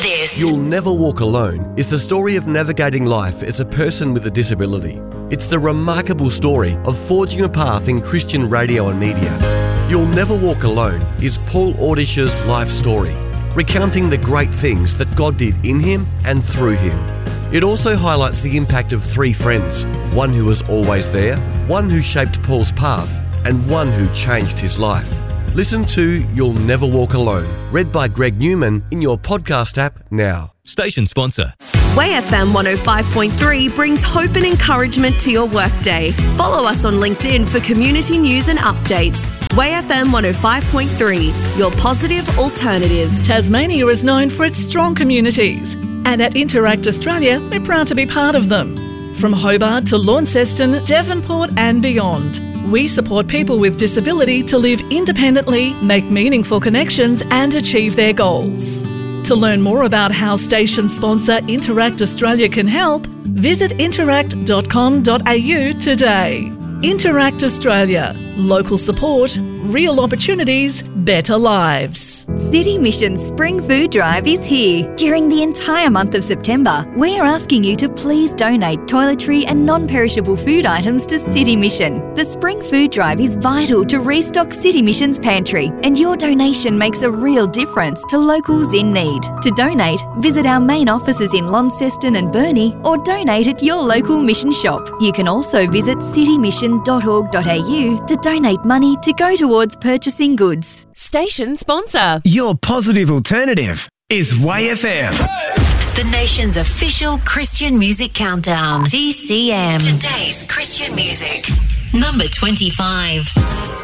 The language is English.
this. You'll Never Walk Alone is the story of navigating life as a person with a disability. It's the remarkable story of forging a path in Christian radio and media. You'll Never Walk Alone is Paul Ordish's life story, recounting the great things that God did in him and through him. It also highlights the impact of three friends, one who was always there, one who shaped Paul's path, and one who changed his life. Listen to You'll Never Walk Alone, read by Greg Newman in your podcast app now. Station sponsor. Way FM 105.3 brings hope and encouragement to your workday. Follow us on LinkedIn for community news and updates. Way FM 105.3, your positive alternative. Tasmania is known for its strong communities, and at Interact Australia, we're proud to be part of them. From Hobart to Launceston, Devonport and beyond, we support people with disability to live independently, make meaningful connections and achieve their goals. To learn more about how station sponsor Interact Australia can help, visit interact.com.au today. Interact Australia. Local support, real opportunities, better lives. City Mission Spring Food Drive is here. During the entire month of September, we are asking you to please donate toiletry and non-perishable food items to City Mission. The Spring Food Drive is vital to restock City Mission's pantry, and your donation makes a real difference to locals in need. To donate, visit our main offices in Launceston and Burnie or donate at your local mission shop. You can also visit citymission.org.au to donate money to go towards purchasing goods. Station sponsor. Your positive alternative is Way FM. The nation's official Christian music countdown. TCM. Today's Christian music. Number 25.